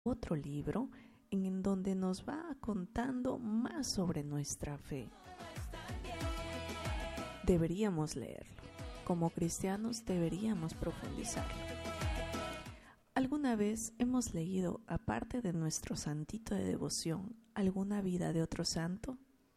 otro libro en donde nos va contando más sobre nuestra fe. Deberíamos leerlo. Como cristianos deberíamos profundizarlo. ¿Alguna vez hemos leído, aparte de nuestro santito de devoción, alguna vida de otro santo?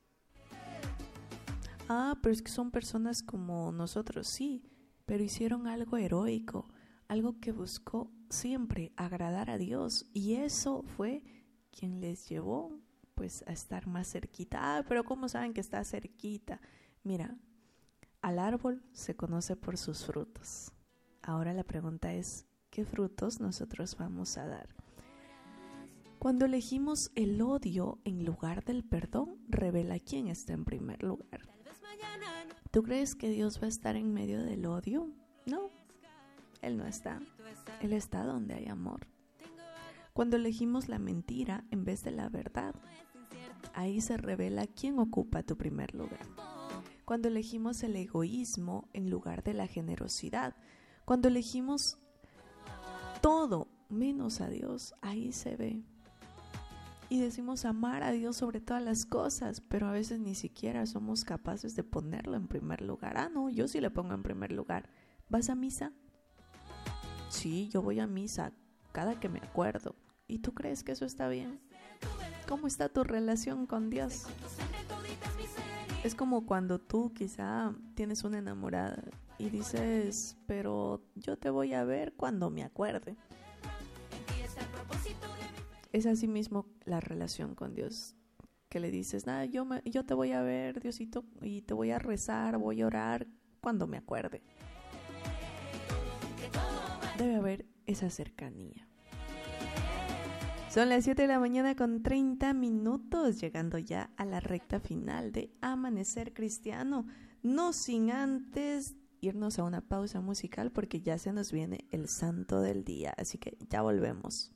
Pero es que son personas como nosotros, sí, pero hicieron algo heroico, algo que buscó siempre agradar a Dios, y eso fue quien les llevó pues a estar más cerquita. Pero ¿cómo saben que está cerquita? Mira, al árbol se conoce por sus frutos. Ahora la pregunta es, ¿qué frutos nosotros vamos a dar? Cuando elegimos el odio en lugar del perdón, revela quién está en primer lugar. ¿Tú crees que Dios va a estar en medio del odio? No, Él no está. Él está donde hay amor. Cuando elegimos la mentira en vez de la verdad, ahí se revela quién ocupa tu primer lugar. Cuando elegimos el egoísmo en lugar de la generosidad, cuando elegimos todo menos a Dios, ahí se ve. Y decimos amar a Dios sobre todas las cosas, pero a veces ni siquiera somos capaces de ponerlo en primer lugar. No, yo sí le pongo en primer lugar. ¿Vas a misa? Sí, yo voy a misa cada que me acuerdo. ¿Y tú crees que eso está bien? ¿Cómo está tu relación con Dios? Es como cuando tú quizá tienes una enamorada y dices, pero yo te voy a ver cuando me acuerde. Es así mismo la relación con Dios, que le dices, yo te voy a ver, Diosito, y te voy a rezar, voy a orar cuando me acuerde. Debe haber esa cercanía. Son las 7 de la mañana con 30 minutos, llegando ya a la recta final de Amanecer Cristiano. No sin antes irnos a una pausa musical porque ya se nos viene el santo del día. Así que ya volvemos.